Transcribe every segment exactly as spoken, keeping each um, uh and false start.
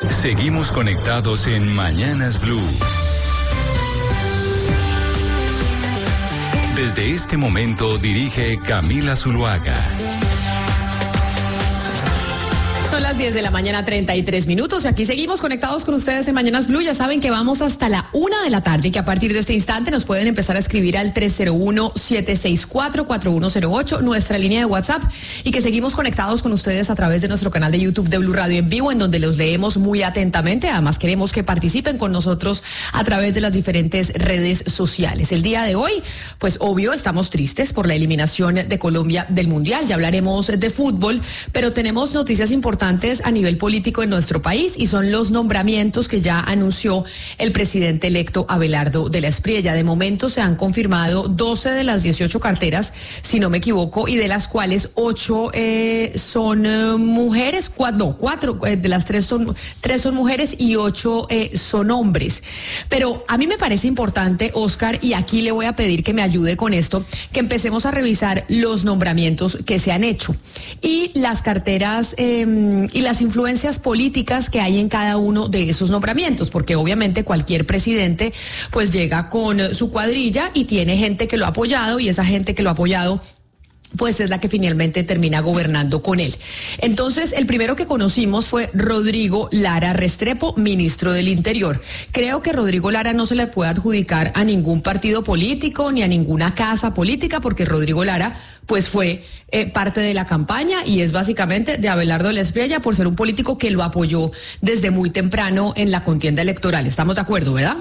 Seguimos conectados en Mañanas Blue. Desde este momento dirige Camila Zuluaga. Son las diez de la mañana, treinta y tres minutos, y aquí seguimos conectados con ustedes en Mañanas Blue. Ya saben que vamos hasta la una de la tarde y que a partir de este instante nos pueden empezar a escribir al tres cero uno, siete seis cuatro, cuatro uno cero ocho, nuestra línea de WhatsApp, y que seguimos conectados con ustedes a través de nuestro canal de YouTube de Blue Radio en vivo, en donde los leemos muy atentamente. Además, queremos que participen con nosotros a través de las diferentes redes sociales. El día de hoy, pues obvio, estamos tristes por la eliminación de Colombia del Mundial. Ya hablaremos de fútbol, pero tenemos noticias importantes a nivel político en nuestro país, y son los nombramientos que ya anunció el presidente electo Abelardo de la Espriella. De momento se han confirmado doce de las dieciocho carteras, si no me equivoco, y de las cuales ocho eh, son eh, mujeres, cuatro, no, cuatro eh, de las tres son, tres son mujeres y ocho eh, son hombres. Pero a mí me parece importante, Oscar, y aquí le voy a pedir que me ayude con esto, que empecemos a revisar los nombramientos que se han hecho y las carteras eh, y las influencias políticas que hay en cada uno de esos nombramientos, porque obviamente cualquier presidente pues llega con su cuadrilla y tiene gente que lo ha apoyado, y esa gente que lo ha apoyado pues es la que finalmente termina gobernando con él. Entonces, el primero que conocimos fue Rodrigo Lara Restrepo, ministro del Interior. Creo que Rodrigo Lara no se le puede adjudicar a ningún partido político ni a ninguna casa política, porque Rodrigo Lara pues fue eh, parte de la campaña y es básicamente de Abelardo de la Espriella por ser un político que lo apoyó desde muy temprano en la contienda electoral. ¿Estamos de acuerdo, verdad?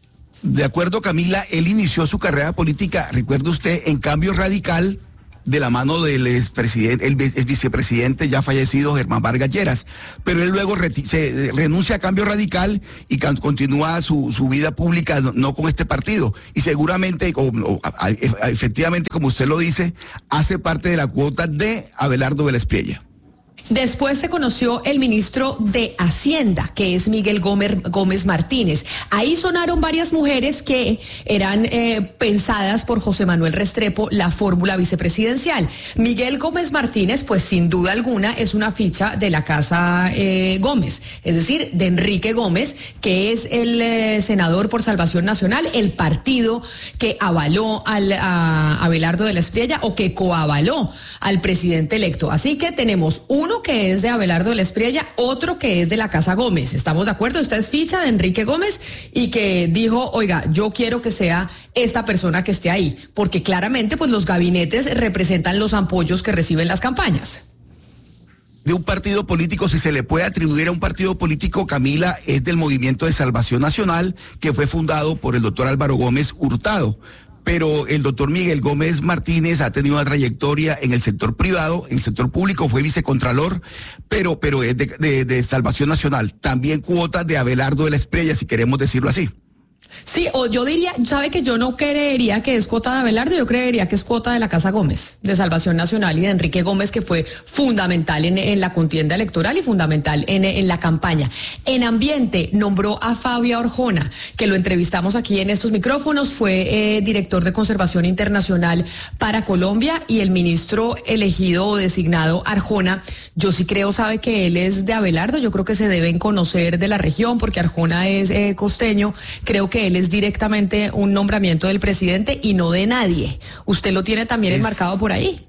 De acuerdo, Camila. Él inició su carrera política, recuerde usted, en Cambio Radical, de la mano del expresidente, el vicepresidente ya fallecido Germán Vargas Lleras, pero él luego reti- se renuncia a Cambio Radical y can- continúa su, su vida pública no, no con este partido, y seguramente, o, o, a, a, efectivamente, como usted lo dice, hace parte de la cuota de Abelardo de la Espriella. Después se conoció el ministro de Hacienda, que es Miguel Gómez, Gómez Martínez. Ahí sonaron varias mujeres que eran eh, pensadas por José Manuel Restrepo, la fórmula vicepresidencial. Miguel Gómez Martínez, pues sin duda alguna, es una ficha de la casa eh, Gómez, es decir, de Enrique Gómez, que es el eh, senador por Salvación Nacional, el partido que avaló al, a Abelardo de la Espriella, o que coavaló al presidente electo. Así que tenemos uno que es de Abelardo de la Espriella, otro que es de la Casa Gómez. ¿Estamos de acuerdo? Esta es ficha de Enrique Gómez, y que dijo, oiga, yo quiero que sea esta persona que esté ahí, porque claramente pues los gabinetes representan los apoyos que reciben las campañas. De un partido político, si se le puede atribuir a un partido político, Camila, es del Movimiento de Salvación Nacional, que fue fundado por el doctor Álvaro Gómez Hurtado. Pero el doctor Miguel Gómez Martínez ha tenido una trayectoria en el sector privado, en el sector público, fue vicecontralor, pero, pero es de, de, de Salvación Nacional. También cuota de Abelardo de la Espriella, si queremos decirlo así. Sí, o yo diría, sabe que yo no creería que es cuota de Abelardo, yo creería que es cuota de la Casa Gómez, de Salvación Nacional, y de Enrique Gómez, que fue fundamental en, en la contienda electoral y fundamental en, en la campaña. En ambiente nombró a Fabio Arjona, que lo entrevistamos aquí en estos micrófonos, fue eh, director de Conservación Internacional para Colombia, y el ministro elegido o designado Arjona, yo sí creo, sabe que él es de Abelardo, yo creo que se deben conocer de la región, porque Arjona es eh, costeño, creo que él es directamente un nombramiento del presidente y no de nadie. ¿Usted lo tiene también es, enmarcado por ahí?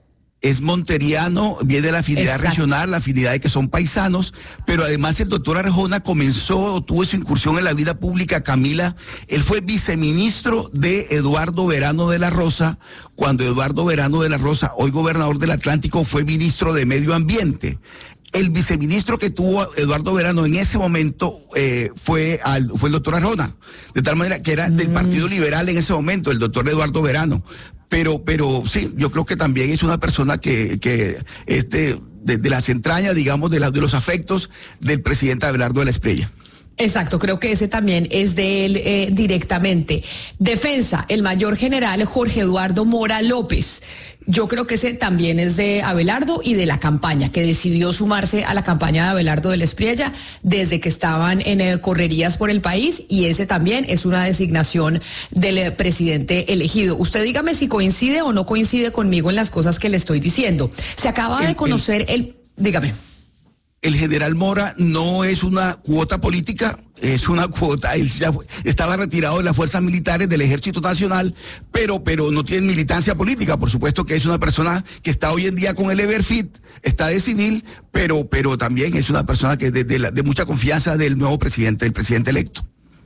Es monteriano, viene de la afinidad Exacto. regional, la afinidad de que son paisanos, pero además el doctor Arjona comenzó, tuvo su incursión en la vida pública, Camila. Él fue viceministro de Eduardo Verano de la Rosa, cuando Eduardo Verano de la Rosa, hoy gobernador del Atlántico, fue ministro de Medio Ambiente. El viceministro que tuvo Eduardo Verano en ese momento eh, fue, al, fue el doctor Arjona, de tal manera que era mm. del Partido Liberal en ese momento, el doctor Eduardo Verano. Pero, pero sí, yo creo que también es una persona que, que es de, de, de las entrañas, digamos, de, la, de los afectos del presidente Abelardo de la Espriella. Exacto, creo que ese también es de él eh, directamente. Defensa, el mayor general Jorge Eduardo Mora López. Yo creo que ese también es de Abelardo y de la campaña, que decidió sumarse a la campaña de Abelardo de la Espriella desde que estaban en eh, correrías por el país, y ese también es una designación del eh, presidente elegido. Usted dígame si coincide o no coincide conmigo en las cosas que le estoy diciendo. Se acaba el, de conocer el... el dígame. el general Mora no es una cuota política, es una cuota, él ya estaba retirado de las fuerzas militares del Ejército Nacional, pero, pero no tiene militancia política. Por supuesto que es una persona que está hoy en día con el Everfit, está de civil, pero, pero también es una persona que de, de, la, de mucha confianza del nuevo presidente, del presidente electo.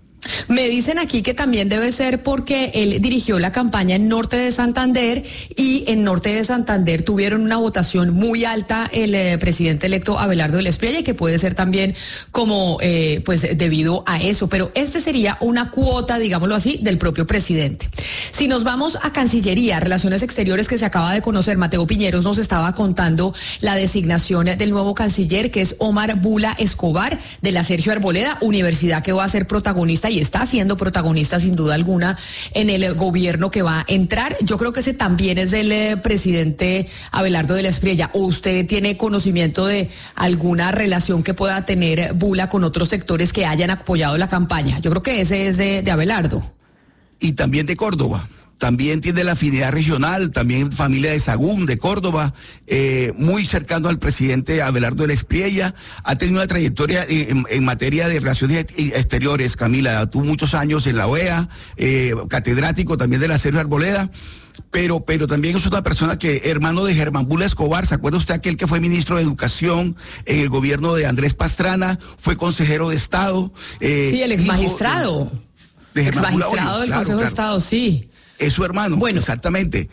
Me dicen aquí que también debe ser porque él dirigió la campaña en Norte de Santander y en Norte de Santander tuvieron una votación muy alta el eh, presidente electo Abelardo del Espriella y que puede ser también como eh, pues debido a eso, pero este sería una cuota, digámoslo así, del propio presidente. Si nos vamos a Cancillería, Relaciones Exteriores, que se acaba de conocer, Mateo Piñeros nos estaba contando la designación del nuevo canciller, que es Omar Bula Escobar, de la Sergio Arboleda, universidad que va a ser protagonista y está siendo protagonista sin duda alguna en el gobierno que va a entrar. Yo creo que ese también es del eh, presidente Abelardo del Espriella. ¿O usted tiene conocimiento de alguna relación que pueda tener Bula con otros sectores que hayan apoyado la campaña? Yo creo que ese es de, de Abelardo. Y también de Córdoba. También tiene la afinidad regional, también familia de Sagún, de Córdoba, eh, muy cercano al presidente Abelardo del Espriella. Ha tenido una trayectoria en, en materia de relaciones exteriores, Camila. Tuvo muchos años en la O E A, eh, catedrático también de la Sergio Arboleda. Pero, pero también es una persona que, hermano de Germán Bula Escobar, ¿se acuerda usted aquel que fue ministro de Educación en el gobierno de Andrés Pastrana? Fue consejero de Estado. Eh, sí, el ex magistrado. De ex magistrado del claro, Consejo claro. de Estado, sí. Es su hermano, bueno, exactamente.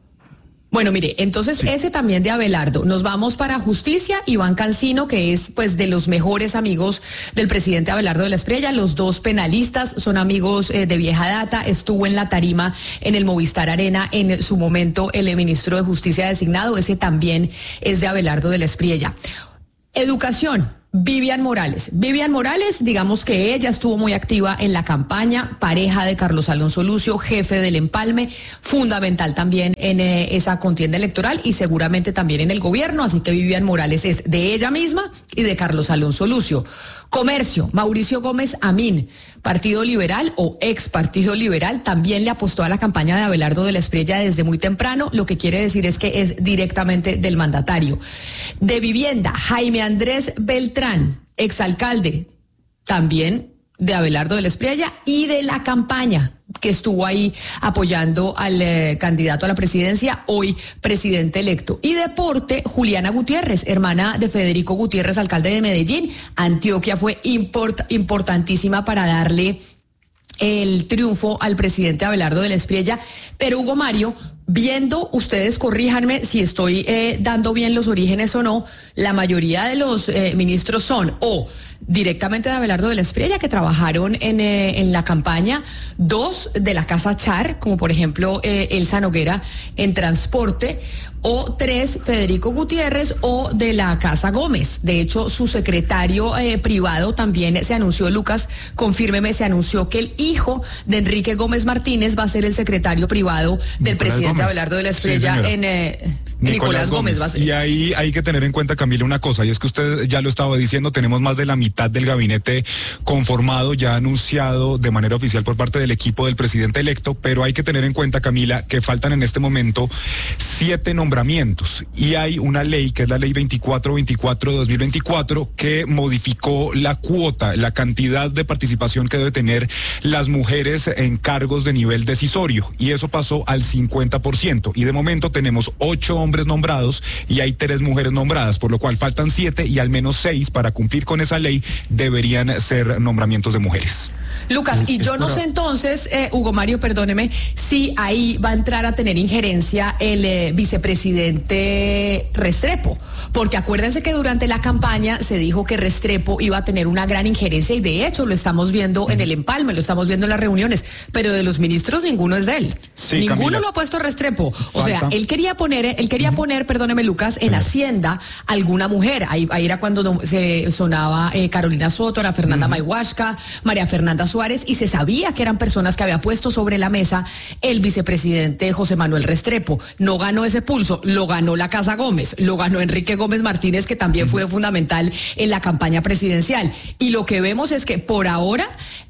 Bueno, mire, entonces sí. Ese también de Abelardo. Nos vamos para Justicia, Iván Cancino, que es pues de los mejores amigos del presidente Abelardo de la Espriella. Los dos penalistas son amigos eh, de vieja data. Estuvo en la tarima en el Movistar Arena en su momento el ministro de Justicia designado. Ese también es de Abelardo de la Espriella. Educación. Vivian Morales. Vivian Morales, digamos que ella estuvo muy activa en la campaña, pareja de Carlos Alonso Lucio, jefe del Empalme, fundamental también en eh, esa contienda electoral y seguramente también en el gobierno, así que Vivian Morales es de ella misma y de Carlos Alonso Lucio. Comercio, Mauricio Gómez Amín, Partido Liberal o ex Partido Liberal, también le apostó a la campaña de Abelardo de la Espriella desde muy temprano, lo que quiere decir es que es directamente del mandatario. De Vivienda, Jaime Andrés Beltrán, exalcalde, también de Abelardo de la Espriella y de la campaña que estuvo ahí apoyando al eh, candidato a la presidencia, hoy presidente electo. Y deporte, Juliana Gutiérrez, hermana de Federico Gutiérrez, alcalde de Medellín. Antioquia fue import, importantísima para darle el triunfo al presidente Abelardo de la Espriella. Pero Hugo Mario, viendo, ustedes corríjanme si estoy eh, dando bien los orígenes o no, la mayoría de los eh, ministros son o directamente de Abelardo de la Espriella, que trabajaron en, eh, en la campaña, dos de la Casa Char, como por ejemplo eh, Elsa Noguera en transporte, o tres, Federico Gutiérrez, o de la Casa Gómez. De hecho, su secretario eh, privado también se anunció, Lucas, confírmeme, se anunció que el hijo de Enrique Gómez Martínez va a ser el secretario privado del Nicolás presidente Gómez. Abelardo de la Espriella, sí, en eh, Nicolás, Nicolás Gómez. Gómez va a ser. Y ahí hay que tener en cuenta, Camila, una cosa, y es que usted ya lo estaba diciendo, tenemos más de la mitad del gabinete conformado, ya anunciado de manera oficial por parte del equipo del presidente electo, pero hay que tener en cuenta, Camila, que faltan en este momento siete nombramientos y hay una ley, que es la ley veinticuatro veinticuatro de dos mil veinticuatro, que modificó la cuota, la cantidad de participación que debe tener las mujeres en cargos de nivel decisorio, y eso pasó al cincuenta por ciento, y de momento tenemos ocho hombres nombrados y hay tres mujeres nombradas, por lo cual faltan siete y al menos seis para cumplir con esa ley deberían ser nombramientos de mujeres. Lucas, y yo no sé entonces, eh, Hugo Mario, perdóneme, si ahí va a entrar a tener injerencia el eh, vicepresidente Restrepo, porque acuérdense que durante la campaña se dijo que Restrepo iba a tener una gran injerencia y de hecho lo estamos viendo uh-huh. en el empalme, lo estamos viendo en las reuniones, pero de los ministros ninguno es de él. Sí, ninguno Camila. Lo ha puesto Restrepo. O Falta. sea, él quería poner, él quería uh-huh. poner, perdóneme Lucas, en sí. Hacienda alguna mujer. Ahí, ahí era cuando se sonaba eh, Carolina Soto, era Fernanda uh-huh. Mayhuasca, María Fernanda Suárez, y se sabía que eran personas que había puesto sobre la mesa el vicepresidente José Manuel Restrepo. No ganó ese pulso, lo ganó la Casa Gómez, lo ganó Enrique Gómez Martínez, que también fue fundamental en la campaña presidencial. Y lo que vemos es que por ahora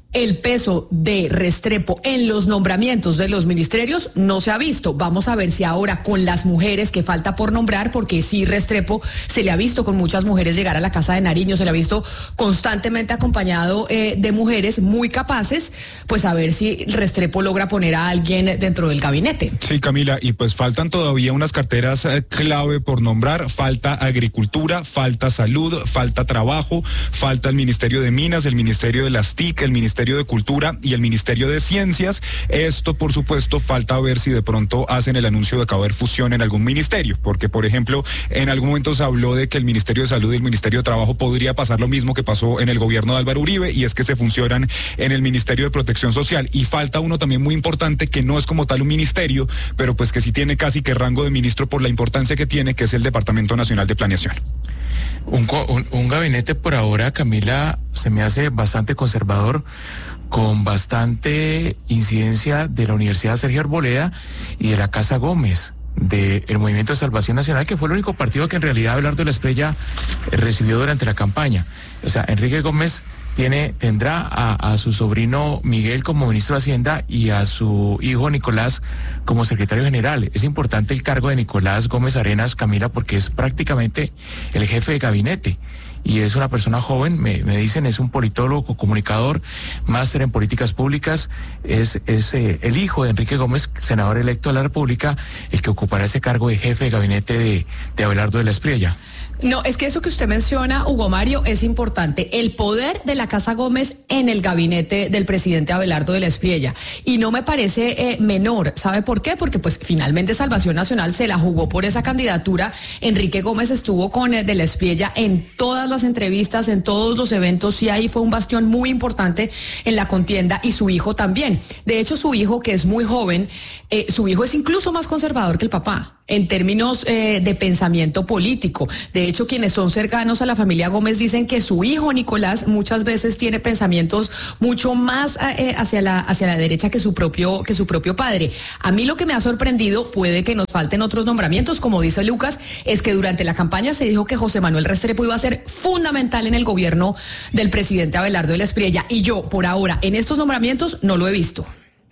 el peso de Restrepo en los nombramientos de los ministerios no se ha visto. Vamos a ver si ahora con las mujeres que falta por nombrar, porque sí Restrepo se le ha visto con muchas mujeres llegar a la Casa de Nariño, se le ha visto constantemente acompañado eh, de mujeres muy capaces, pues a ver si Restrepo logra poner a alguien dentro del gabinete. Sí, Camila, y pues faltan todavía unas carteras eh, clave por nombrar. Falta agricultura, falta salud, falta trabajo, falta el Ministerio de Minas, el Ministerio de las T I C, el Ministerio de Cultura y el Ministerio de Ciencias. Esto, por supuesto, falta ver si de pronto hacen el anuncio de que va a haber fusión en algún ministerio, porque, por ejemplo, en algún momento se habló de que el Ministerio de Salud y el Ministerio de Trabajo podría pasar lo mismo que pasó en el gobierno de Álvaro Uribe, y es que se funcionan en el Ministerio de Protección Social. Y falta uno también muy importante, que no es como tal un ministerio, pero pues que sí tiene casi que rango de ministro por la importancia que tiene, que es el Departamento Nacional de Planeación. Un, un, un gabinete por ahora, Camila, se me hace bastante conservador, con bastante incidencia de la Universidad Sergio Arboleda y de la Casa Gómez, del Movimiento de Salvación Nacional, que fue el único partido que en realidad Abelardo de la Espriella recibió durante la campaña. O sea, Enrique Gómez tiene, tendrá a, a su sobrino Miguel como ministro de Hacienda y a su hijo Nicolás como secretario general. Es importante el cargo de Nicolás Gómez Arenas, Camila, porque es prácticamente el jefe de gabinete. Y es una persona joven, me, me dicen, es un politólogo, comunicador, máster en políticas públicas, es, es eh, el hijo de Enrique Gómez, senador electo de la República, el que ocupará ese cargo de jefe de gabinete de, de Abelardo de la Espriella. No, es que eso que usted menciona, Hugo Mario, es importante. El poder de la Casa Gómez en el gabinete del presidente Abelardo de la Espriella. Y no me parece eh, menor. ¿Sabe por qué? Porque pues finalmente Salvación Nacional se la jugó por esa candidatura. Enrique Gómez estuvo con eh, de la Espriella en todas las entrevistas, en todos los eventos, y ahí fue un bastión muy importante en la contienda, y su hijo también. De hecho, su hijo, que es muy joven, eh, su hijo es incluso más conservador que el papá en términos eh, de pensamiento político. De hecho, quienes son cercanos a la familia Gómez dicen que su hijo Nicolás muchas veces tiene pensamientos mucho más eh, hacia la hacia la derecha que su propio que su propio padre. A mí lo que me ha sorprendido, puede que nos falten otros nombramientos, como dice Lucas, es que durante la campaña se dijo que José Manuel Restrepo iba a ser fundamental en el gobierno del presidente Abelardo de la Espriella, y yo por ahora en estos nombramientos no lo he visto.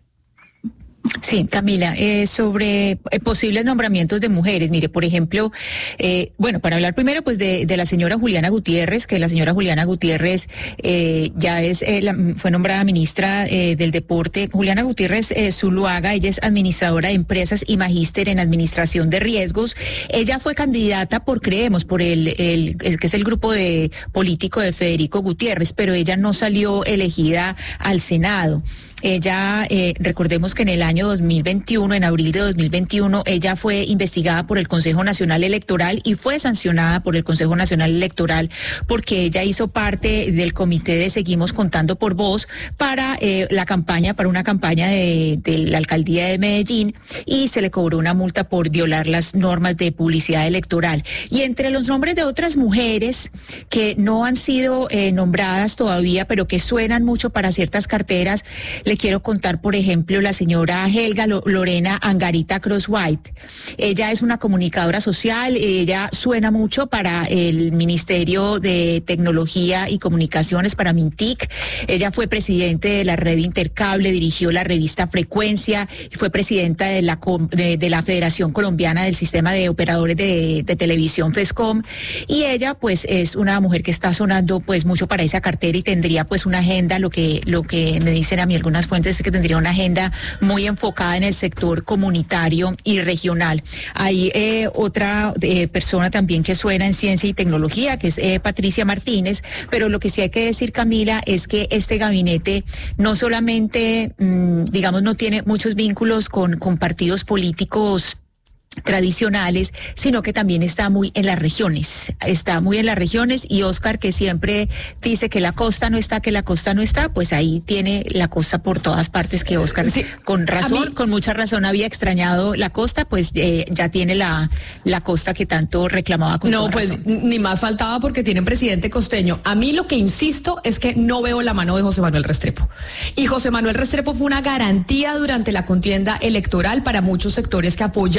Sí, Camila, eh, sobre eh, posibles nombramientos de mujeres. Mire, por ejemplo, eh, bueno, para hablar primero pues de, de la señora Juliana Gutiérrez, que la señora Juliana Gutiérrez eh, ya es eh, la, fue nombrada ministra eh, del Deporte. Juliana Gutiérrez eh, Zuluaga, ella es administradora de empresas y magíster en administración de riesgos. Ella fue candidata por Creemos, por el, el, el que es el grupo de político de Federico Gutiérrez, pero ella no salió elegida al Senado. Ella, eh, recordemos que en el año dos mil veintiuno, en abril de dos mil veintiuno, ella fue investigada por el Consejo Nacional Electoral y fue sancionada por el Consejo Nacional Electoral porque ella hizo parte del comité de Seguimos Contando por Voz para eh, la campaña, para una campaña de, de la alcaldía de Medellín, y se le cobró una multa por violar las normas de publicidad electoral. Y entre los nombres de otras mujeres que no han sido eh, nombradas todavía, pero que suenan mucho para ciertas carteras, le quiero contar, por ejemplo, la señora Helga Lorena Angarita Cross-White. Ella es una comunicadora social, ella suena mucho para el Ministerio de Tecnología y Comunicaciones, para Mintic. Ella fue presidente de la red Intercable, dirigió la revista Frecuencia, y fue presidenta de la, de, de la Federación Colombiana del Sistema de Operadores de, de Televisión, FESCOM, y ella pues es una mujer que está sonando pues mucho para esa cartera y tendría pues una agenda, lo que, lo que me dicen a mí algunas fuentes es que tendría una agenda muy enfocada en el sector comunitario y regional. Hay eh, otra eh, persona también que suena en ciencia y tecnología, que es eh, Patricia Martínez, pero lo que sí hay que decir, Camila, es que este gabinete no solamente, mmm, digamos, no tiene muchos vínculos con, con partidos políticos tradicionales, sino que también está muy en las regiones, está muy en las regiones, y Oscar, que siempre dice que la costa no está, que la costa no está, pues ahí tiene la costa por todas partes, que Oscar, sí, con razón, mí, con mucha razón había extrañado la costa, pues eh, ya tiene la, la costa que tanto reclamaba con No, toda pues razón. Ni más faltaba, porque tienen presidente costeño. A mí lo que insisto es que no veo la mano de José Manuel Restrepo. Y José Manuel Restrepo fue una garantía durante la contienda electoral para muchos sectores que apoyaron esa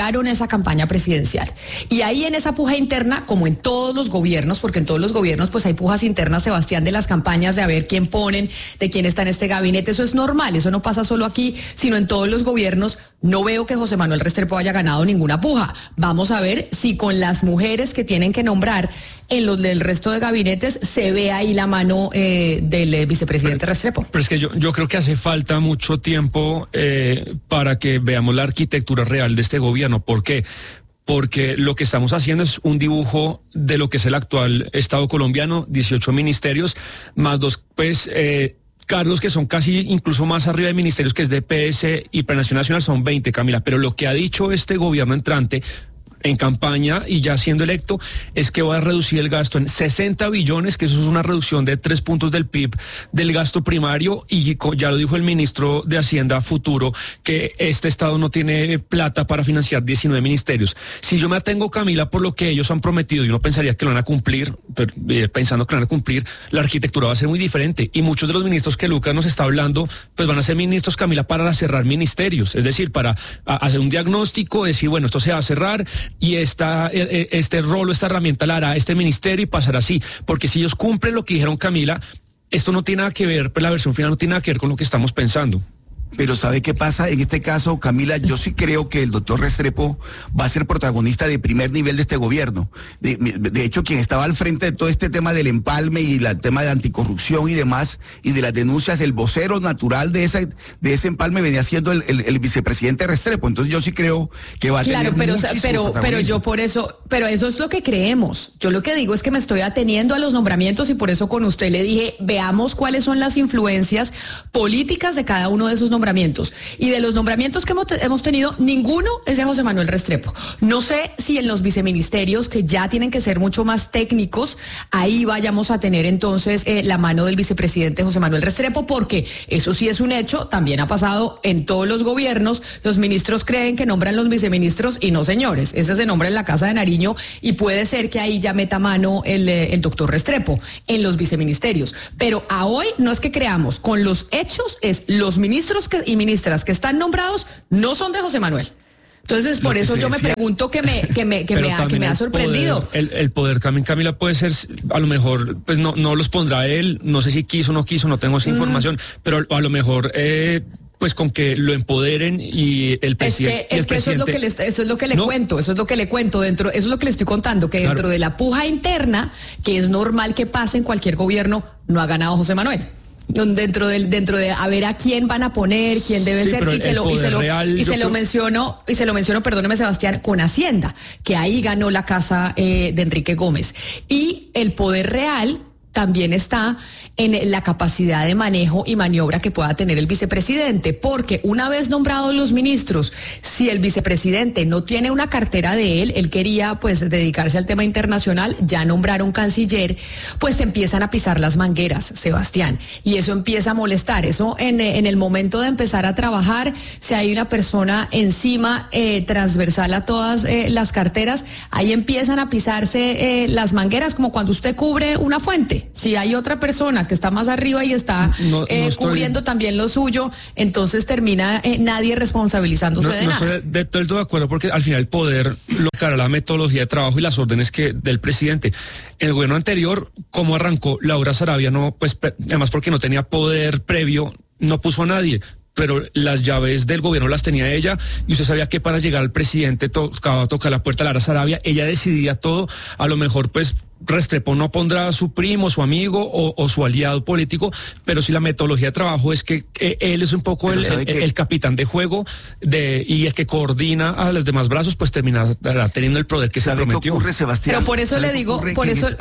campaña presidencial. Y ahí en esa puja interna, como en todos los gobiernos, porque en todos los gobiernos pues hay pujas internas, Sebastián, de las campañas, de a ver quién ponen, de quién está en este gabinete, eso es normal, eso no pasa solo aquí, sino en todos los gobiernos. No veo que José Manuel Restrepo haya ganado ninguna puja. Vamos a ver si con las mujeres que tienen que nombrar en los del resto de gabinetes se ve ahí la mano eh, del eh, vicepresidente pero, Restrepo. Pero es que yo, yo creo que hace falta mucho tiempo eh, para que veamos la arquitectura real de este gobierno. ¿Por qué? Porque lo que estamos haciendo es un dibujo de lo que es el actual Estado colombiano, dieciocho ministerios, más dos, pues... Eh, cargos que son casi incluso más arriba de ministerios, que es D P S y Planación Nacional, son veinte, Camila. Pero lo que ha dicho este gobierno entrante en campaña y ya siendo electo es que va a reducir el gasto en sesenta billones, que eso es una reducción de tres puntos del P I B del gasto primario, y ya lo dijo el ministro de Hacienda futuro, que este Estado no tiene plata para financiar diecinueve ministerios. Si yo me atengo, Camila, por lo que ellos han prometido, y uno pensaría que lo van a cumplir, pero, eh, pensando que lo van a cumplir, la arquitectura va a ser muy diferente, y muchos de los ministros que Lucas nos está hablando, pues van a ser ministros, Camila, para cerrar ministerios, es decir, para a, hacer un diagnóstico, decir, bueno, esto se va a cerrar, y esta, este rol o esta herramienta la hará este ministerio y pasará así, porque si ellos cumplen lo que dijeron, Camila, esto no tiene nada que ver, pues la versión final no tiene nada que ver con lo que estamos pensando. Pero ¿sabe qué pasa? En este caso, Camila, yo sí creo que el doctor Restrepo va a ser protagonista de primer nivel de este gobierno. De, de hecho, quien estaba al frente de todo este tema del empalme y el tema de anticorrupción y demás, y de las denuncias, el vocero natural de ese, de ese empalme venía siendo el, el, el vicepresidente Restrepo. Entonces yo sí creo que va a claro, tener pero, muchísimo pero, pero protagonismo. yo por eso, pero eso es lo que creemos. Yo lo que digo es que me estoy ateniendo a los nombramientos y por eso con usted le dije, veamos cuáles son las influencias políticas de cada uno de esos nombramientos. Y de los nombramientos que hemos, hemos tenido, ninguno es de José Manuel Restrepo. No sé si en los viceministerios, que ya tienen que ser mucho más técnicos, ahí vayamos a tener entonces eh, la mano del vicepresidente José Manuel Restrepo, porque eso sí es un hecho, también ha pasado en todos los gobiernos. Los ministros creen que nombran los viceministros y no, señores, ese se nombra en la Casa de Nariño y puede ser que ahí ya meta mano el, el doctor Restrepo en los viceministerios. Pero a hoy no es que creamos, con los hechos es los ministros que, y ministras que están nombrados no son de José Manuel. Entonces, por eso yo me pregunto que me, que me, que me, ha, que me ha sorprendido. Poder, el, el poder, Camila, puede ser, a lo mejor, pues no, no los pondrá él, no sé si quiso o no quiso, no tengo esa mm. información, pero a lo mejor... Eh, pues con que lo empoderen y el presidente. Es que, es que eso es lo que le, eso es lo que le ¿no? cuento, eso es lo que le cuento dentro, eso es lo que le estoy contando, que claro. Dentro de la puja interna, que es normal que pase en cualquier gobierno, no ha ganado José Manuel. Dentro del, dentro de a ver a quién van a poner, quién debe sí, ser, y se lo, y se lo, real, y se lo creo... menciono, y se lo menciono, perdóneme, Sebastián, con Hacienda, que ahí ganó la casa eh, de Enrique Gómez. Y el poder real también está en la capacidad de manejo y maniobra que pueda tener el vicepresidente, porque una vez nombrados los ministros, si el vicepresidente no tiene una cartera de él, él quería pues dedicarse al tema internacional, ya nombrar un canciller, pues se empiezan a pisar las mangueras, Sebastián, y eso empieza a molestar. Eso en, en el momento de empezar a trabajar, si hay una persona encima eh, transversal a todas eh, las carteras, ahí empiezan a pisarse eh, las mangueras, como cuando usted cubre una fuente. Si hay otra persona que está más arriba y está no, no eh, estoy... cubriendo también lo suyo, entonces termina eh, nadie responsabilizándose no, de no nada. No estoy de todo el todo de acuerdo, porque al final el poder lo cara la metodología de trabajo y las órdenes que del presidente. El gobierno anterior, como arrancó Laura Sarabia, no, pues además porque no tenía poder previo, no puso a nadie. Pero las llaves del gobierno las tenía ella, y usted sabía que para llegar al presidente tocaba tocar la puerta de Laura Sarabia, ella decidía todo. A lo mejor pues Restrepo no pondrá a su primo, su amigo o, o su aliado político, pero si la metodología de trabajo es que, que él es un poco el, el, el capitán de juego de, y el que coordina a los demás brazos, pues terminará teniendo el poder que se prometió. ¿Qué ocurre, Sebastián? Pero por eso le digo, por eso...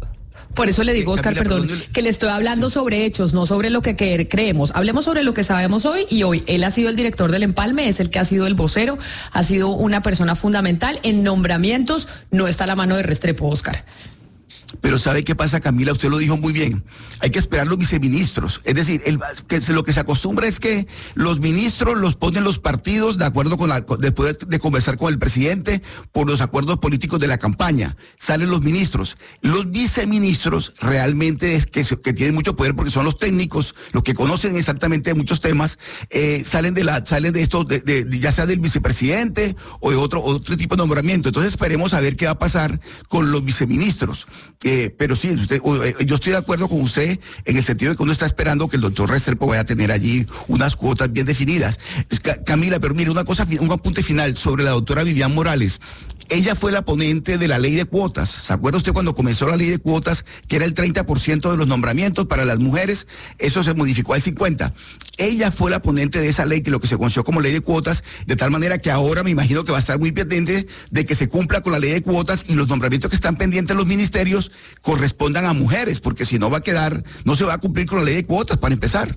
Por eso le digo, Oscar, Camila, perdón, perdón, que le estoy hablando sí. sobre hechos, no sobre lo que creemos. Hablemos sobre lo que sabemos hoy, y hoy él ha sido el director del empalme, es el que ha sido el vocero, ha sido una persona fundamental en nombramientos. No está la mano de Restrepo, Oscar. Pero ¿sabe qué pasa, Camila? Usted lo dijo muy bien. Hay que esperar los viceministros. Es decir, el, que se, lo que se acostumbra es que los ministros los ponen los partidos de acuerdo con la, después de conversar con el presidente por los acuerdos políticos de la campaña. Salen los ministros. Los viceministros realmente es que, que tienen mucho poder porque son los técnicos, los que conocen exactamente muchos temas, eh, salen de la, salen de esto, de, de, de, ya sea del vicepresidente o de otro, otro tipo de nombramiento. Entonces esperemos a ver qué va a pasar con los viceministros. Eh, pero sí, usted, yo estoy de acuerdo con usted en el sentido de que uno está esperando que el doctor Restrepo vaya a tener allí unas cuotas bien definidas. Camila, pero mire, una cosa, un apunte final sobre la doctora Vivian Morales. Ella fue la ponente de la ley de cuotas. ¿Se acuerda usted cuando comenzó la ley de cuotas, que era el treinta por ciento de los nombramientos para las mujeres? Eso se modificó al cincuenta por ciento. Ella fue la ponente de esa ley, que lo que se conoció como ley de cuotas, de tal manera que ahora me imagino que va a estar muy pendiente de que se cumpla con la ley de cuotas y los nombramientos que están pendientes en los ministerios correspondan a mujeres, porque si no va a quedar, no se va a cumplir con la ley de cuotas para empezar.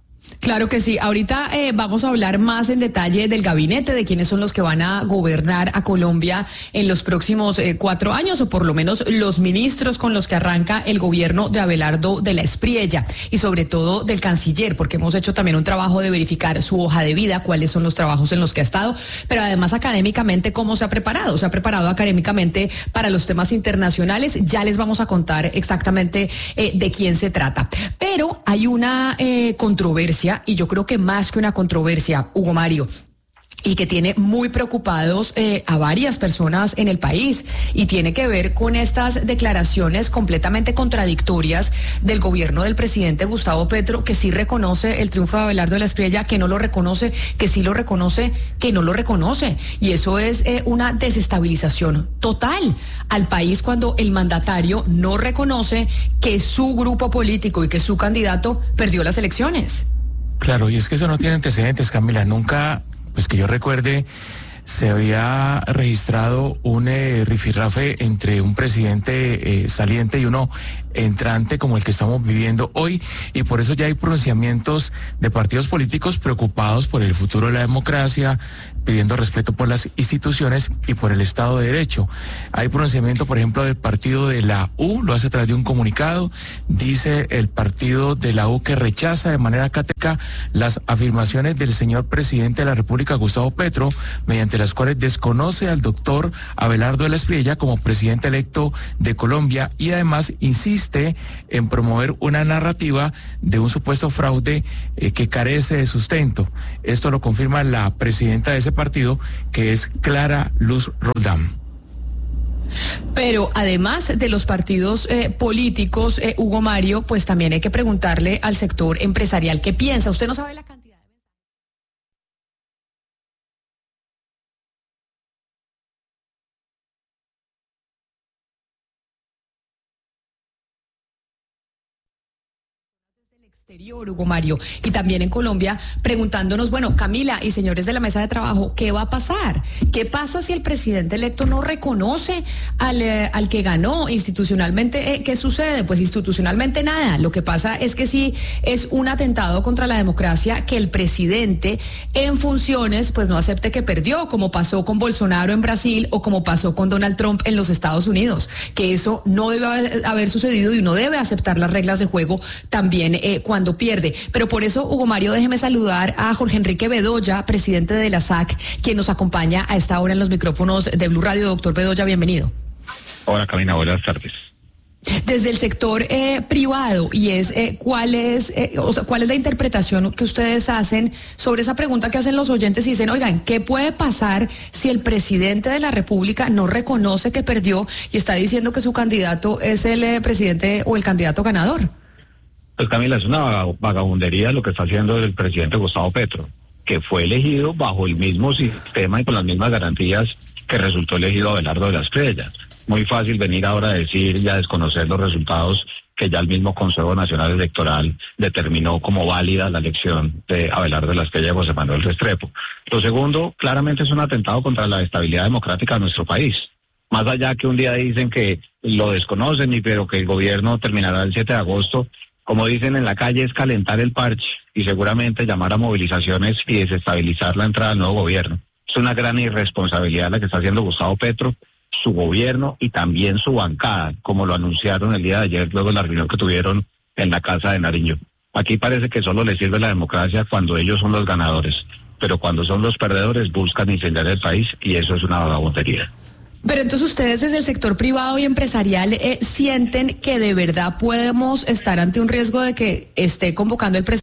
Claro que sí. Ahorita eh, vamos a hablar más en detalle del gabinete, de quiénes son los que van a gobernar a Colombia en los próximos eh, cuatro años, o por lo menos los ministros con los que arranca el gobierno de Abelardo de la Espriella, y sobre todo del canciller, porque hemos hecho también un trabajo de verificar su hoja de vida, cuáles son los trabajos en los que ha estado, pero además académicamente cómo se ha preparado. Se ha preparado académicamente para los temas internacionales. Ya les vamos a contar exactamente eh, de quién se trata. Pero hay una eh, controversia, y yo creo que más que una controversia, Hugo Mario, y que tiene muy preocupados eh, a varias personas en el país, y tiene que ver con estas declaraciones completamente contradictorias del gobierno del presidente Gustavo Petro, que sí reconoce el triunfo de Abelardo de la Espriella, que no lo reconoce, que sí lo reconoce, que no lo reconoce. Y eso es eh, una desestabilización total al país cuando el mandatario no reconoce que su grupo político y que su candidato perdió las elecciones. Claro, y es que eso no tiene antecedentes, Camila. Nunca, pues que yo recuerde, se había registrado un eh, rifirrafe entre un presidente eh, saliente y uno entrante como el que estamos viviendo hoy, y por eso ya hay pronunciamientos de partidos políticos preocupados por el futuro de la democracia, pidiendo respeto por las instituciones y por el Estado de Derecho. Hay pronunciamiento, por ejemplo, del partido de la U, lo hace a través de un comunicado. Dice el partido de la U que rechaza de manera categórica las afirmaciones del señor presidente de la República, Gustavo Petro, mediante las cuales desconoce al doctor Abelardo de la Espriella como presidente electo de Colombia, y además insiste en promover una narrativa de un supuesto fraude eh, que carece de sustento. Esto lo confirma la presidenta de ese partido, que es Clara Luz Roldán. Pero además de los partidos eh, políticos, eh, Hugo Mario, pues también hay que preguntarle al sector empresarial qué piensa. Usted no sabe la cantidad. Exterior, Hugo Mario, y también en Colombia, preguntándonos, bueno, Camila y señores de la mesa de trabajo, ¿qué va a pasar? ¿Qué pasa si el presidente electo no reconoce al, eh, al que ganó institucionalmente? Eh, ¿Qué sucede? Pues institucionalmente nada. Lo que pasa es que sí es un atentado contra la democracia que el presidente en funciones pues no acepte que perdió, como pasó con Bolsonaro en Brasil o como pasó con Donald Trump en los Estados Unidos, que eso no debe haber sucedido y uno debe aceptar las reglas de juego también eh, cuando cuando pierde. Pero por eso, Hugo Mario, déjeme saludar a Jorge Enrique Bedoya, presidente de la S A C, quien nos acompaña a esta hora en los micrófonos de Blue Radio. Doctor Bedoya, bienvenido. Hola, Camila, buenas tardes. Desde el sector eh, privado, y es eh, cuál es eh, o sea, cuál es la interpretación que ustedes hacen sobre esa pregunta que hacen los oyentes y dicen, oigan, ¿qué puede pasar si el presidente de la República no reconoce que perdió y está diciendo que su candidato es el eh, presidente o el candidato ganador? Pues Camila, es una vagabundería lo que está haciendo el presidente Gustavo Petro, que fue elegido bajo el mismo sistema y con las mismas garantías que resultó elegido Abelardo de la Espriella. Muy fácil venir ahora a decir y a desconocer los resultados que ya el mismo Consejo Nacional Electoral determinó como válida la elección de Abelardo de la Espriella y José Manuel Restrepo. Lo segundo, claramente es un atentado contra la estabilidad democrática de nuestro país. Más allá que un día dicen que lo desconocen y pero que el gobierno terminará el siete de agosto, como dicen en la calle, es calentar el parche y seguramente llamar a movilizaciones y desestabilizar la entrada del nuevo gobierno. Es una gran irresponsabilidad la que está haciendo Gustavo Petro, su gobierno y también su bancada, como lo anunciaron el día de ayer luego de la reunión que tuvieron en la Casa de Nariño. Aquí parece que solo les sirve la democracia cuando ellos son los ganadores, pero cuando son los perdedores buscan incendiar el país y eso es una vagabundería. Pero entonces ustedes desde el sector privado y empresarial eh, sienten que de verdad podemos estar ante un riesgo de que esté convocando el presidente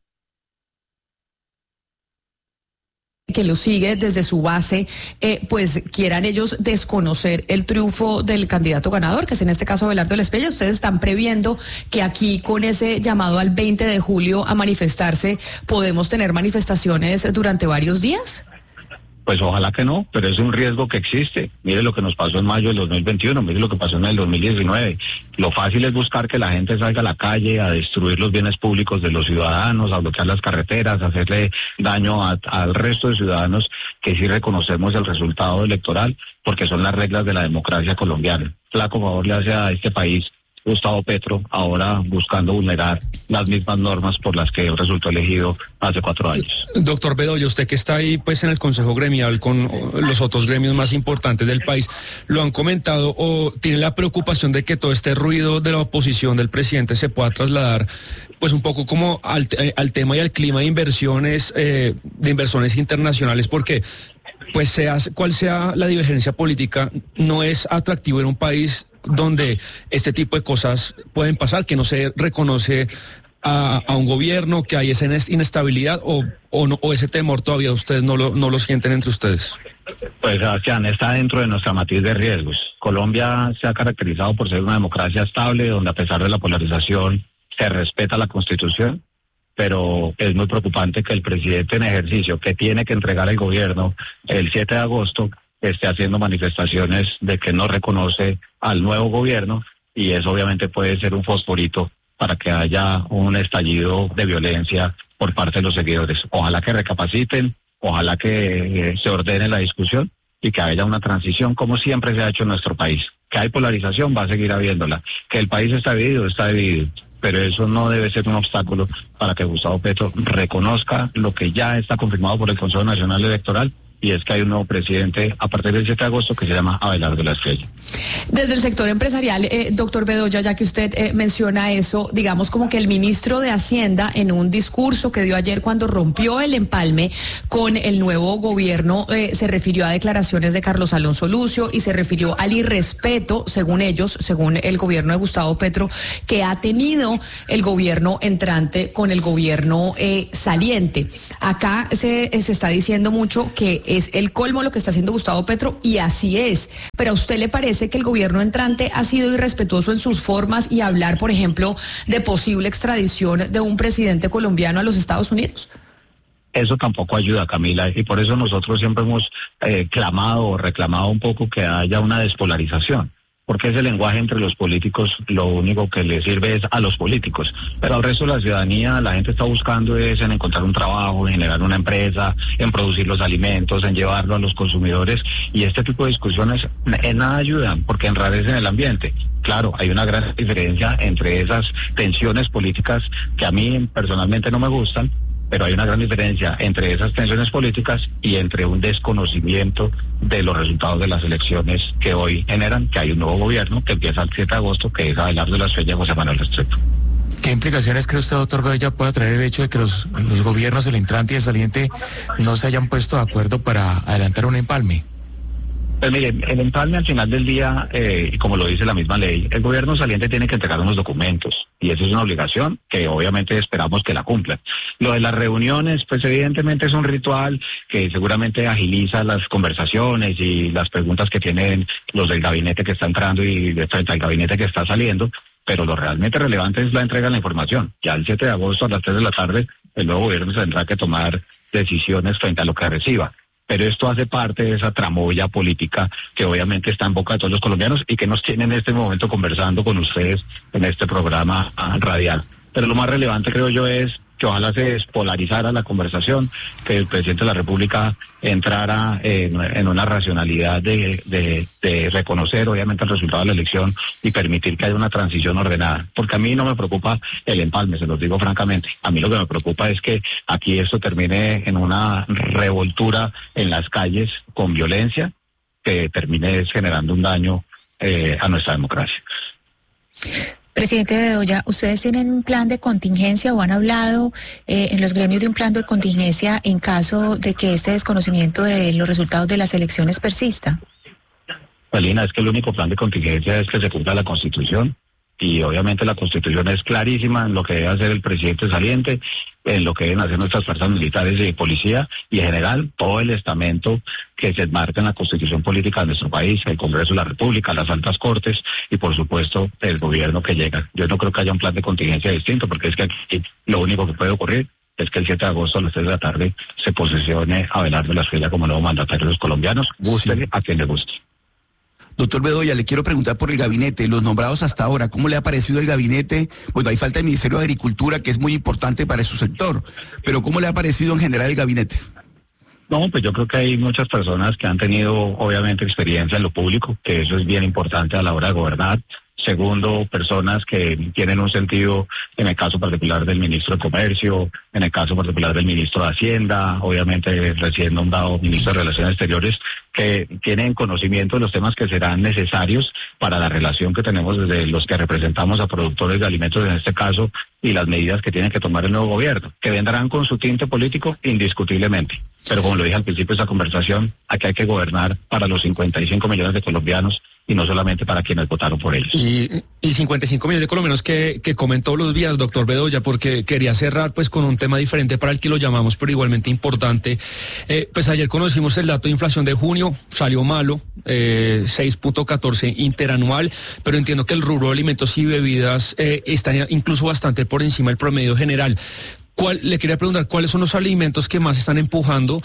que lo sigue desde su base, eh, pues quieran ellos desconocer el triunfo del candidato ganador, que es en este caso Abelardo Lesprella. ¿Ustedes están previendo que aquí con ese llamado al veinte de julio a manifestarse podemos tener manifestaciones durante varios días? Pues ojalá que no, pero es un riesgo que existe. Mire lo que nos pasó en mayo del dos mil veintiuno, mire lo que pasó en el dos mil diecinueve. Lo fácil es buscar que la gente salga a la calle a destruir los bienes públicos de los ciudadanos, a bloquear las carreteras, a hacerle daño a, al resto de ciudadanos que sí reconocemos el resultado electoral, porque son las reglas de la democracia colombiana. Flaco favor le hace a este país Gustavo Petro, ahora buscando vulnerar las mismas normas por las que resultó elegido hace cuatro años. Doctor Bedoya, usted que está ahí pues en el Consejo Gremial con los otros gremios más importantes del país, ¿lo han comentado o tiene la preocupación de que todo este ruido de la oposición del presidente se pueda trasladar pues un poco como al, eh, al tema y al clima de inversiones, eh, de inversiones internacionales? Porque pues sea cual sea la divergencia política, no es atractivo en un país donde este tipo de cosas pueden pasar, que no se reconoce a, a un gobierno, que hay esa inestabilidad o, o, no, o ese temor todavía ustedes no lo, no lo sienten entre ustedes. Pues Sebastián, está dentro de nuestra matriz de riesgos. Colombia se ha caracterizado por ser una democracia estable, donde a pesar de la polarización se respeta la Constitución, pero es muy preocupante que el presidente en ejercicio, que tiene que entregar el gobierno el siete de agosto, esté haciendo manifestaciones de que no reconoce al nuevo gobierno, y eso obviamente puede ser un fosforito para que haya un estallido de violencia por parte de los seguidores. Ojalá que recapaciten, ojalá que eh, se ordene la discusión y que haya una transición como siempre se ha hecho en nuestro país. Que hay polarización, va a seguir habiéndola. Que el país está dividido, está dividido. Pero eso no debe ser un obstáculo para que Gustavo Petro reconozca lo que ya está confirmado por el Consejo Nacional Electoral, y es que hay un nuevo presidente a partir del siete de agosto que se llama Abelardo Lesprella. Desde el sector empresarial, eh, doctor Bedoya, ya que usted eh, menciona eso, digamos como que el ministro de Hacienda en un discurso que dio ayer cuando rompió el empalme con el nuevo gobierno, eh, se refirió a declaraciones de Carlos Alonso Lucio y se refirió al irrespeto, según ellos, según el gobierno de Gustavo Petro, que ha tenido el gobierno entrante con el gobierno eh, saliente. Acá se, se está diciendo mucho que es el colmo lo que está haciendo Gustavo Petro, y así es. Pero ¿a usted le parece que el gobierno entrante ha sido irrespetuoso en sus formas y hablar, por ejemplo, de posible extradición de un presidente colombiano a los Estados Unidos? Eso tampoco ayuda, Camila, y por eso nosotros siempre hemos eh, clamado o reclamado un poco que haya una despolarización. Porque ese lenguaje entre los políticos lo único que le sirve es a los políticos, pero al resto de la ciudadanía la gente está buscando es en encontrar un trabajo, en generar una empresa, en producir los alimentos, en llevarlo a los consumidores, y este tipo de discusiones en nada ayudan porque enrarecen el ambiente. Claro, hay una gran diferencia entre esas tensiones políticas que a mí personalmente no me gustan, pero hay una gran diferencia entre esas tensiones políticas y entre un desconocimiento de los resultados de las elecciones que hoy generan que hay un nuevo gobierno que empieza el siete de agosto, que es Abelardo Lesprella y José Manuel Restrepo. ¿Qué implicaciones cree usted, doctor Bedoya, pueda traer el hecho de que los, los gobiernos, el entrante y el saliente, no se hayan puesto de acuerdo para adelantar un empalme? Pues mire, el empalme al final del día, eh, y como lo dice la misma ley, el gobierno saliente tiene que entregar unos documentos, y eso es una obligación que obviamente esperamos que la cumplan. Lo de las reuniones, pues evidentemente es un ritual que seguramente agiliza las conversaciones y las preguntas que tienen los del gabinete que está entrando y de frente al gabinete que está saliendo, pero lo realmente relevante es la entrega de la información. Ya el siete de agosto a las tres de la tarde, el nuevo gobierno tendrá que tomar decisiones frente a lo que reciba. Pero esto hace parte de esa tramoya política que obviamente está en boca de todos los colombianos y que nos tiene en este momento conversando con ustedes en este programa radial. Pero lo más relevante, creo yo, es que ojalá se despolarizara la conversación, que el presidente de la República entrara en, en una racionalidad de, de, de reconocer obviamente el resultado de la elección y permitir que haya una transición ordenada. Porque a mí no me preocupa el empalme, se los digo francamente. A mí lo que me preocupa es que aquí esto termine en una revoltura en las calles con violencia, que termine generando un daño eh, a nuestra democracia. Presidente Bedoya, ¿ustedes tienen un plan de contingencia o han hablado eh, en los gremios de un plan de contingencia en caso de que este desconocimiento de los resultados de las elecciones persista? Alina, es que el único plan de contingencia es que se cumpla la Constitución, y obviamente la Constitución es clarísima en lo que debe hacer el presidente saliente, en lo que deben hacer nuestras fuerzas militares y policía, y en general todo el estamento que se enmarca en la Constitución política de nuestro país, el Congreso de la República, las altas cortes y por supuesto el gobierno que llega. Yo no creo que haya un plan de contingencia distinto, porque es que aquí lo único que puede ocurrir es que el siete de agosto a las tres de la tarde se posesione Abelardo Lasprilla como nuevo mandatario de los colombianos, gústele sí. a quien le guste. Doctor Bedoya, le quiero preguntar por el gabinete, los nombrados hasta ahora, ¿cómo le ha parecido el gabinete? Bueno, hay falta el Ministerio de Agricultura, que es muy importante para su sector, pero ¿cómo le ha parecido en general el gabinete? No, pues yo creo que hay muchas personas que han tenido obviamente experiencia en lo público, que eso es bien importante a la hora de gobernar. Segundo, personas que tienen un sentido, en el caso particular del ministro de Comercio, en el caso particular del ministro de Hacienda, obviamente el recién nombrado ministro de Relaciones Exteriores, que tienen conocimiento de los temas que serán necesarios para la relación que tenemos desde los que representamos a productores de alimentos en este caso y las medidas que tiene que tomar el nuevo gobierno, que vendrán con su tinte político indiscutiblemente. Pero como lo dije al principio de esta conversación, aquí hay que gobernar para los cincuenta y cinco millones de colombianos y no solamente para quienes votaron por ellos. Y, y cincuenta y cinco millones de colombianos que, que comen todos los días, doctor Bedoya, porque quería cerrar pues con un tema diferente para el que lo llamamos, pero igualmente importante. Eh, pues ayer conocimos el dato de inflación de junio, salió malo, eh, seis punto catorce interanual, pero entiendo que el rubro de alimentos y bebidas eh, está incluso bastante por encima del promedio general. ¿Cuál, le quería preguntar cuáles son los alimentos que más están empujando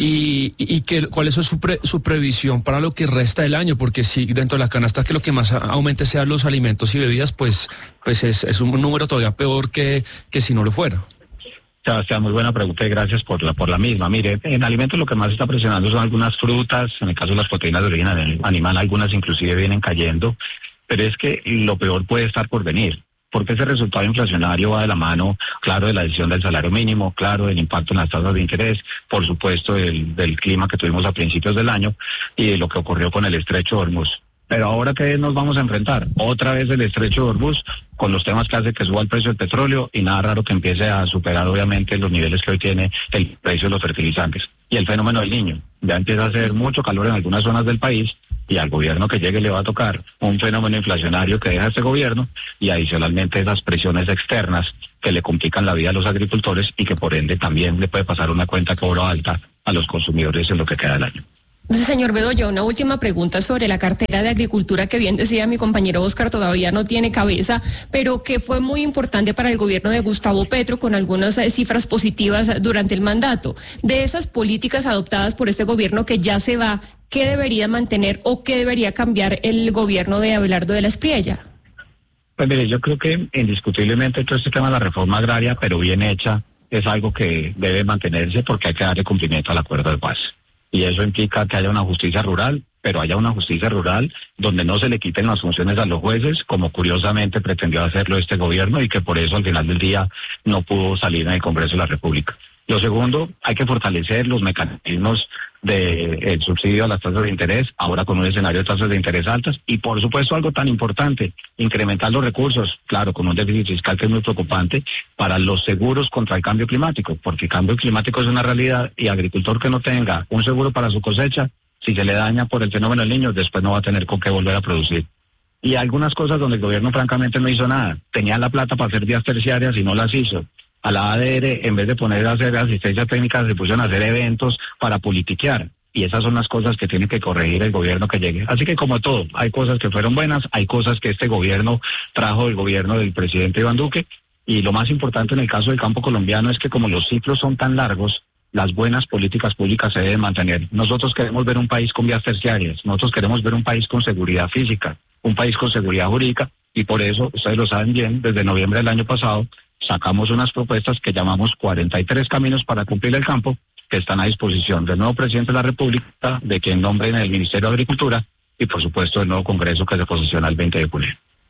y, y, y que, cuál es su, pre, su previsión para lo que resta del año, porque si dentro de la canasta que lo que más aumente sean los alimentos y bebidas, pues, pues es, es un número todavía peor que, que si no lo fuera. Sebastián, muy buena pregunta y gracias por la, por la misma. Mire, en alimentos lo que más está presionando son algunas frutas, en el caso de las proteínas de origen animal, algunas inclusive vienen cayendo, pero es que lo peor puede estar por venir. Porque ese resultado inflacionario va de la mano, claro, de la decisión del salario mínimo, claro, del impacto en las tasas de interés, por supuesto, del, del clima que tuvimos a principios del año y de lo que ocurrió con el estrecho de Hormuz. Pero ahora, ¿qué nos vamos a enfrentar? Otra vez el estrecho de Hormuz, con los temas que hace que suba el precio del petróleo y nada raro que empiece a superar, obviamente, los niveles que hoy tiene el precio de los fertilizantes. Y el fenómeno del Niño. Ya empieza a hacer mucho calor en algunas zonas del país y al gobierno que llegue le va a tocar un fenómeno inflacionario que deja este gobierno y adicionalmente esas presiones externas que le complican la vida a los agricultores y que por ende también le puede pasar una cuenta cobro alta a los consumidores en lo que queda del año. Señor Bedoya, una última pregunta sobre la cartera de Agricultura, que bien decía mi compañero Oscar, todavía no tiene cabeza, pero que fue muy importante para el gobierno de Gustavo Petro, con algunas eh, cifras positivas durante el mandato. De esas políticas adoptadas por este gobierno que ya se va, ¿qué debería mantener o qué debería cambiar el gobierno de Abelardo de la Espriella? Pues mire, yo creo que indiscutiblemente todo este tema de la reforma agraria, pero bien hecha, es algo que debe mantenerse porque hay que darle cumplimiento al acuerdo de paz. Y eso implica que haya una justicia rural, pero haya una justicia rural donde no se le quiten las funciones a los jueces, como curiosamente pretendió hacerlo este gobierno y que por eso al final del día no pudo salir en el Congreso de la República. Lo segundo, hay que fortalecer los mecanismos del subsidio a las tasas de interés, ahora con un escenario de tasas de interés altas, y por supuesto algo tan importante, incrementar los recursos, claro, con un déficit fiscal que es muy preocupante, para los seguros contra el cambio climático, porque el cambio climático es una realidad y agricultor que no tenga un seguro para su cosecha, si se le daña por el fenómeno del Niño, después no va a tener con qué volver a producir. Y algunas cosas donde el gobierno francamente no hizo nada, tenía la plata para hacer vías terciarias y no las hizo. A la A D R, en vez de poner a hacer asistencia técnica, se pusieron a hacer eventos para politiquear. Y esas son las cosas que tiene que corregir el gobierno que llegue. Así que como todo, hay cosas que fueron buenas, hay cosas que este gobierno trajo del gobierno del presidente Iván Duque. Y lo más importante en el caso del campo colombiano es que como los ciclos son tan largos, las buenas políticas públicas se deben mantener. Nosotros queremos ver un país con vías terciarias, nosotros queremos ver un país con seguridad física, un país con seguridad jurídica. Y por eso, ustedes lo saben bien, desde noviembre del año pasado, sacamos unas propuestas que llamamos cuarenta y tres caminos para cumplir el campo, que están a disposición del nuevo presidente de la República, de quien nombre en el Ministerio de Agricultura, y por supuesto del nuevo Congreso que se posiciona el veinte de julio.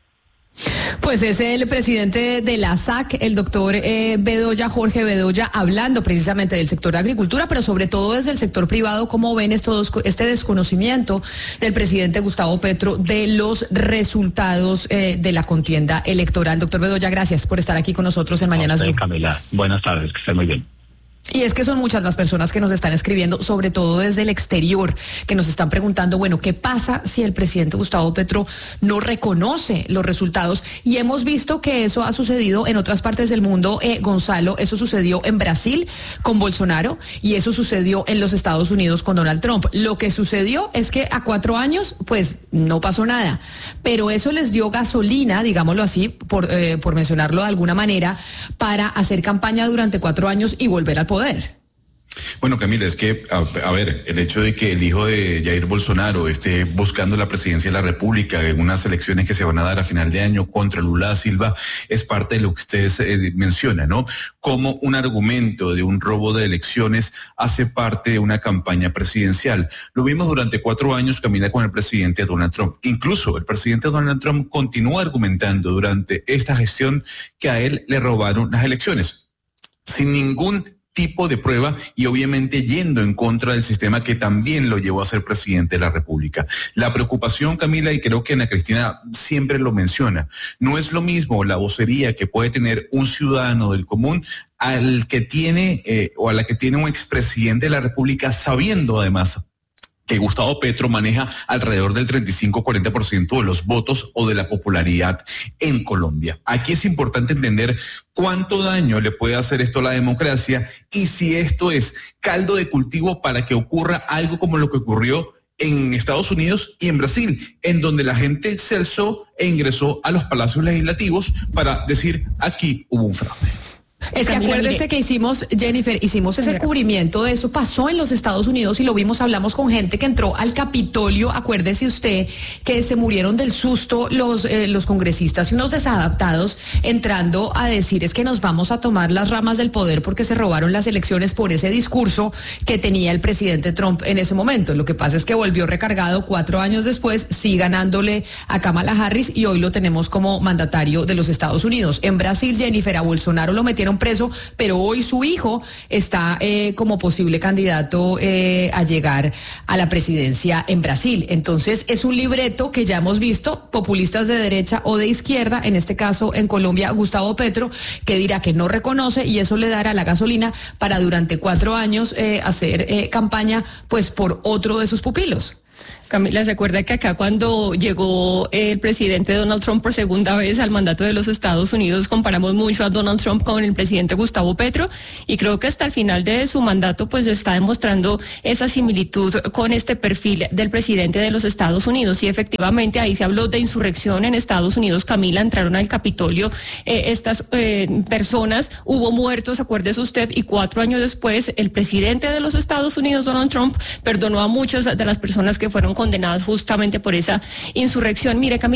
Pues es el presidente de la S A C, el doctor eh, Bedoya, Jorge Bedoya, hablando precisamente del sector de agricultura, pero sobre todo desde el sector privado, cómo ven estos, este desconocimiento del presidente Gustavo Petro de los resultados eh, de la contienda electoral. Doctor Bedoya, gracias por estar aquí con nosotros en Mañanas Blue. Camila, buenas tardes, que estén muy bien. Y es que son muchas las personas que nos están escribiendo, sobre todo desde el exterior, que nos están preguntando, bueno, ¿qué pasa si el presidente Gustavo Petro no reconoce los resultados? Y hemos visto que eso ha sucedido en otras partes del mundo, eh, Gonzalo, eso sucedió en Brasil con Bolsonaro y eso sucedió en los Estados Unidos con Donald Trump. Lo que sucedió es que a cuatro años, pues, no pasó nada, pero eso les dio gasolina, digámoslo así, por, eh, por mencionarlo de alguna manera, para hacer campaña durante cuatro años y volver al poder. Bueno, Camila, es que, a, a ver, el hecho de que el hijo de Jair Bolsonaro esté buscando la presidencia de la República en unas elecciones que se van a dar a final de año contra Lula da Silva es parte de lo que ustedes eh, mencionan, ¿no? Como un argumento de un robo de elecciones hace parte de una campaña presidencial. Lo vimos durante cuatro años, Camila, con el presidente Donald Trump. Incluso el presidente Donald Trump continúa argumentando durante esta gestión que a él le robaron las elecciones, sin ningún tipo de prueba y obviamente yendo en contra del sistema que también lo llevó a ser presidente de la República. La preocupación, Camila, y creo que Ana Cristina siempre lo menciona, no es lo mismo la vocería que puede tener un ciudadano del común al que tiene eh, o a la que tiene un expresidente de la República, sabiendo además que Gustavo Petro maneja alrededor del treinta y cinco a cuarenta por ciento de los votos o de la popularidad en Colombia. Aquí es importante entender cuánto daño le puede hacer esto a la democracia y si esto es caldo de cultivo para que ocurra algo como lo que ocurrió en Estados Unidos y en Brasil, en donde la gente se alzó e ingresó a los palacios legislativos para decir aquí hubo un fraude. Es que Camila, acuérdese mire. que hicimos, Jennifer, hicimos ese Mira. cubrimiento de eso, pasó en los Estados Unidos y lo vimos, hablamos con gente que entró al Capitolio, acuérdese usted que se murieron del susto los, eh, los congresistas y unos desadaptados entrando a decir es que nos vamos a tomar las ramas del poder porque se robaron las elecciones por ese discurso que tenía el presidente Trump en ese momento. Lo que pasa es que volvió recargado cuatro años después, sí ganándole a Kamala Harris y hoy lo tenemos como mandatario de los Estados Unidos. En Brasil, Jennifer, a Bolsonaro lo metieron preso, pero hoy su hijo está eh, como posible candidato eh, a llegar a la presidencia en Brasil. Entonces es un libreto que ya hemos visto, populistas de derecha o de izquierda, en este caso en Colombia, Gustavo Petro, que dirá que no reconoce y eso le dará la gasolina para durante cuatro años eh, hacer eh, campaña pues por otro de sus pupilos. Camila, ¿se acuerda que acá cuando llegó el presidente Donald Trump por segunda vez al mandato de los Estados Unidos, comparamos mucho a Donald Trump con el presidente Gustavo Petro? Y creo que hasta el final de su mandato pues está demostrando esa similitud con este perfil del presidente de los Estados Unidos. Y efectivamente ahí se habló de insurrección en Estados Unidos. Camila, entraron al Capitolio eh, estas eh, personas, hubo muertos, acuérdese usted, y cuatro años después el presidente de los Estados Unidos, Donald Trump, perdonó a muchas de las personas que fueron condenadas justamente por esa insurrección. Mire, Camila.